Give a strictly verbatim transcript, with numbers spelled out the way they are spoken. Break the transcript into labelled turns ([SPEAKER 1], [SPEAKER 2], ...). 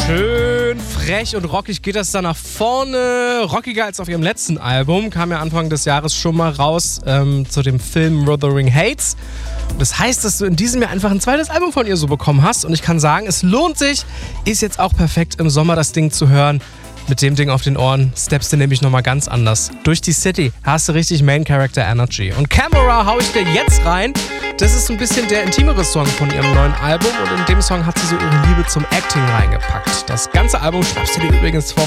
[SPEAKER 1] Schön frech und rockig geht das da nach vorne. Rockiger als auf ihrem letzten Album. Kam ja Anfang des Jahres schon mal raus ähm, zu dem Film Wuthering Heights. Und das heißt, dass du in diesem Jahr einfach ein zweites Album von ihr so bekommen hast. Und ich kann sagen, es lohnt sich. Ist jetzt auch perfekt im Sommer das Ding zu hören. Mit dem Ding auf den Ohren steppst du nämlich nochmal ganz anders. Durch die City hast du richtig Main Character Energy. Und Camera hau ich dir jetzt rein. Das ist ein bisschen der intimere Song von ihrem neuen Album. Und in dem Song hat sie so ihre Liebe zum Acting reingepackt. Das ganze Album schnappst du dir übrigens vor